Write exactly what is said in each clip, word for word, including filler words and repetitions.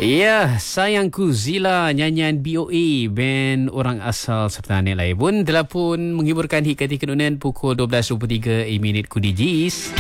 Ya, Sayangku Zila, nyanyian B O A, band orang asal Sertanik lain pun telah pun menghiburkan hit ketika kedunan pukul dua belas dua puluh tiga minit Kudi Jis.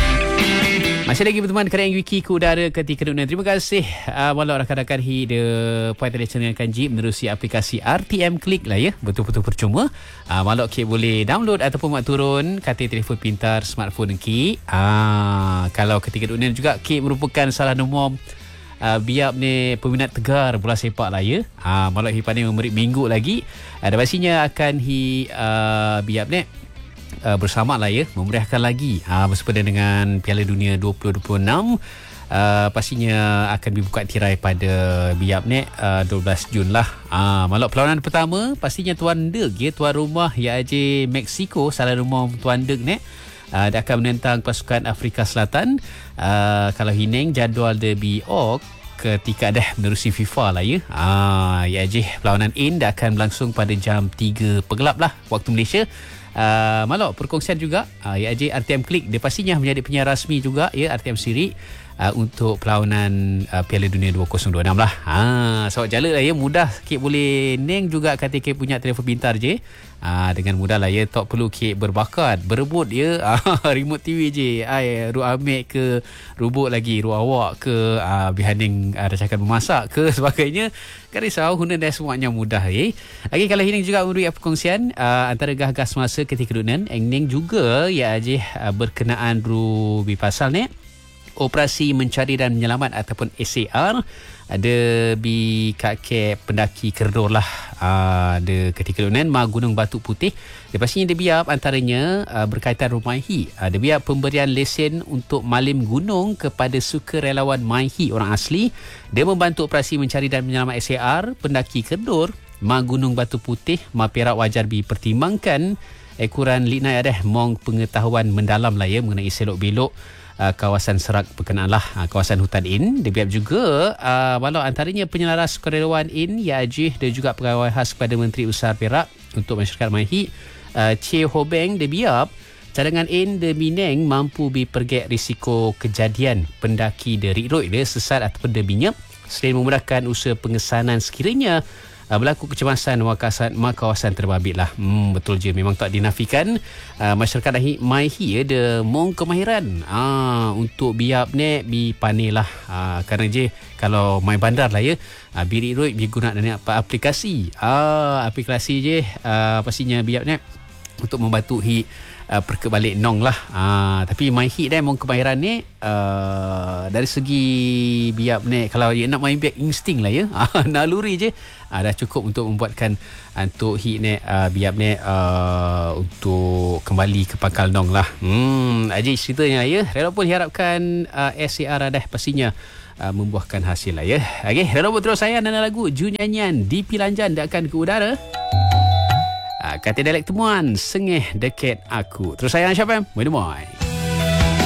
Masih lagi berteman kerana Wiki ke udara ketika kedunan. Terima kasih uh, walau rakan-rakan hi de puan tadi channelkan Jeep menerusi aplikasi R T M Click lah ya. Betul-betul percuma. Uh, walau Kik boleh download ataupun mak turun katil telefon pintar smartphone Kik. Uh, kalau ketika kedunan juga Kik merupakan salah nombor Uh, biar ni peminat tegar bola sepak lah ya. Uh, malam hipan ni memberi minggu lagi. Uh, dan pastinya akan hi uh, biar ni uh, bersama lah ya. Memeriahkan lagi uh, bersempena dengan Piala Dunia dua ribu dua puluh enam. Uh, pastinya akan dibuka tirai pada biar ni uh, dua belas Jun lah. Uh, malam perlawanan pertama pastinya tuan deg ya. Tuan rumah ya aje Mexico. Salah rumah tuan deg ni. Uh, dia akan menentang pasukan Afrika Selatan. Uh, kalau hineng jadual derby org ketika dah menerusi FIFA lah ya. Ah, ya je perlawanan in dia akan berlangsung pada jam tiga pergelap lah waktu Malaysia. Uh, Malok perkongsian juga uh, ya je R T M Click dia pastinya menjadi penyiar rasmi juga ya R T M Siri uh, untuk perlawanan uh, Piala Dunia dua ribu dua puluh enam lah. Ha, sawak jala lah ya, mudah Kik boleh neng juga kata Kik punya telefon pintar je. Ah, dengan mudah lah ya, tak perlu Kik berbakat berebut ya. Ah, remote T V je ai ru amik ke rubuk lagi ru awak ke ah, bihaning ah, racakan memasak ke sebagainya. Kan risau guna dah semuanya mudah ya. Okey, kalau ini juga memberi perkongsian ah, antara gah-gas masa ketika kedunan engning juga ya aje ah, berkenaan ru bi pasal ni operasi mencari dan menyelamat ataupun S A R ada bi kakek pendaki Kerdor lah uh, ada ketika kedunan ma Gunung Batu Putih. Dia pastinya dia biar antaranya uh, berkaitan Rumaihi. Uh, dia biar pemberian lesen untuk malim gunung kepada sukarelawan Maihi orang asli. Dia membantu operasi mencari dan menyelamat S A R pendaki Kerdor ma Gunung Batu Putih. Ma Perak wajar dipertimbangkan ekuran linai ada mong pengetahuan mendalam lah ya mengenai selok belok Uh, kawasan serak berkenaan lah uh, kawasan hutan in. Dia biar juga uh, walau antaranya penyelaras sukarelawan in ya ajih dan juga pegawai khas kepada Menteri Usaha Perak untuk masyarakat Maihi uh, Che Hobeng dia biar cadangan in de Mineng mampu dipergek risiko kejadian pendaki de riroi dia sesat ataupun de binyap selain memudahkan usaha pengesanan sekiranya Uh, berlaku kecemasan kawasan, kawasan terbabit lah. Hmm, betul je. Memang tak dinafikan uh, masyarakat Maihi ya, ada mong kemahiran uh, untuk biap ni bi panel lah. Uh, kerana je kalau mai bandar lah ya, uh, biri roi bi guna dan apa aplikasi. Uh, aplikasi je uh, pastinya biap ni untuk membantu hi uh, perkebalik nong lah. Uh, tapi Maihi dah mong kemahiran ni uh, dari segi biap ni kalau dia nak main biap insting lah ya. Uh, naluri je. Uh, dah cukup untuk membuatkan uh, untuk hit ni uh, biap ni uh, untuk kembali ke pangkal nong lah. Hmm, aja ceritanya ya. Rela pun diharapkan uh, S A R dah pastinya uh, membuahkan hasil lah ya. Okey, rela pun terus saya dan lagu Ju nyanyian di Pilanjan dia akan ke udara. Uh, kata dialek temuan sengih deket aku. Terus saya Syafam. Moi moi.